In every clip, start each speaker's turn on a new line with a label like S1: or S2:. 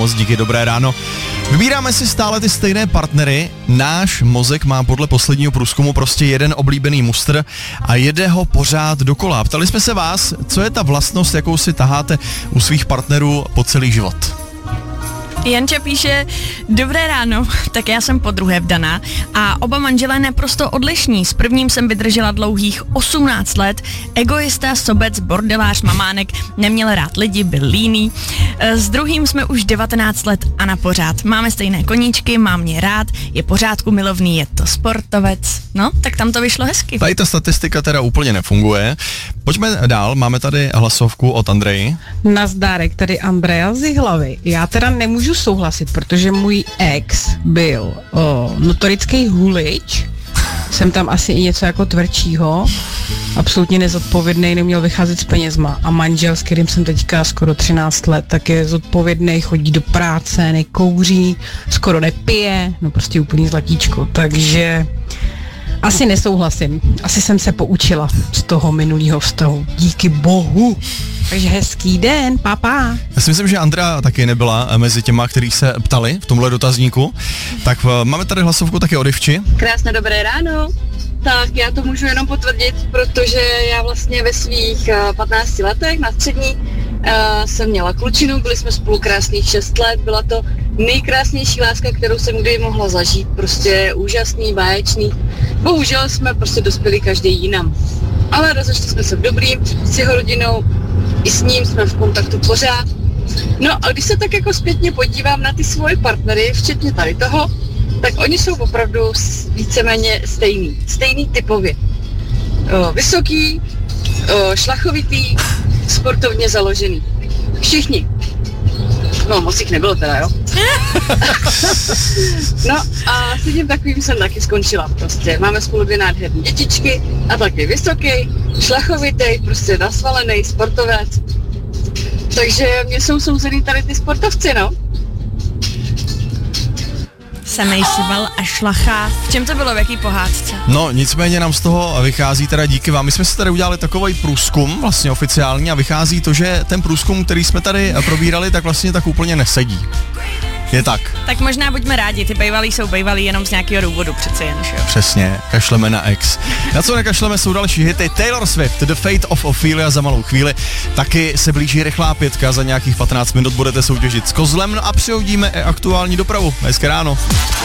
S1: moc díky, dobré ráno. Vybíráme si stále ty stejné partnery. Náš mozek má podle posledního průzkumu prostě jeden oblíbený mustr a jede ho pořád dokola. Ptali jsme se vás, co je ta vlastnost, jakou si taháte u svých partnerů po celý život.
S2: Janča píše, dobré ráno, tak já jsem podruhé vdaná a oba manželé naprosto odlišní. S prvním jsem vydržela dlouhých 18 let, egoista, sobec, bordelář, mamánek, neměl rád lidi, byl líný. S druhým jsme už 19 let a na pořád. Máme stejné koníčky, mám mě rád, je pořádku milovný, je to sportovec. No, tak tam to vyšlo hezky.
S1: Tady ta statistika teda úplně nefunguje. Pojďme dál, máme tady hlasovku od Andreji.
S3: Nazdárek, tady Andrea z Jihlavy. Já teda nemůžu souhlasit, protože můj ex byl notorický hulič. Jsem tam asi i něco jako tvrdšího. Absolutně nezodpovědný, neměl vycházet s penězma. A manžel, s kterým jsem teďka skoro 13 let, tak je zodpovědný, chodí do práce, nekouří, skoro nepije, no prostě úplný zlatíčko. Takže asi nesouhlasím. Asi jsem se poučila z toho minulého vztahu. Díky bohu. Takže hezký den, papa.
S1: Já si myslím, že Andrea taky nebyla mezi těma, kteří se ptali v tomhle dotazníku. Tak máme tady hlasovku také od Ivči.
S4: Krásné dobré ráno. Tak já to můžu jenom potvrdit, protože já vlastně ve svých 15 letech na střední jsem měla klučinu, byli jsme spolu krásných 6 let, byla to nejkrásnější láska, kterou jsem kdy mohla zažít, prostě úžasný, báječný. Bohužel jsme prostě dospěli každý jinam, ale rozešli jsme se v dobrým, s jeho rodinou, i s ním jsme v kontaktu pořád. No a když se tak jako zpětně podívám na ty svoje partnery, včetně tady toho, tak oni jsou opravdu víceméně stejný typově. Vysoký, šlachovitý, sportovně založený. Všichni. No, moc jich nebylo teda, jo? No a s tím takovým jsem taky skončila prostě. Máme spolu 2 nádherné dětičky a taky vysoký, šlachovitý, prostě nasvalený sportovec. Takže mě jsou souzený tady ty sportovci, no.
S2: Samej Sival a šlacha. V čem to bylo, v jaký pohádce?
S1: No, nicméně nám z toho vychází teda díky vám. My jsme si tady udělali takový průzkum, vlastně oficiální, a vychází to, že ten průzkum, který jsme tady probírali, tak vlastně tak úplně nesedí. Je tak.
S2: Tak možná buďme rádi, ty bejvalí jsou bejvalí jenom z nějakého důvodu přece jen, že jo?
S1: Přesně, kašleme na ex. Na co nekašleme jsou další hity. Taylor Swift, The Fate of Ophelia za malou chvíli. Taky se blíží rychlá 5, za nějakých 15 minut budete soutěžit s Kozlem, no a přihodíme aktuální dopravu. Hezké ráno.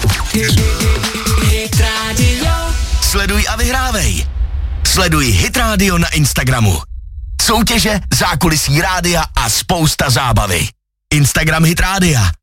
S5: Sleduj a vyhrávej. Sleduj Hit Radio na Instagramu. Soutěže, zákulisí rádia a spousta zábavy. Instagram Hit Rádia.